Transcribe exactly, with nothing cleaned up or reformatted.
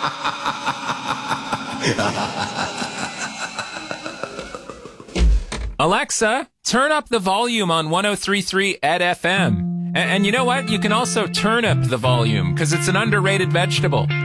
Alexa, turn up the volume on one oh three point three Ed F M. And, and you know what? You can also turnip the volume, because it's an underrated vegetable.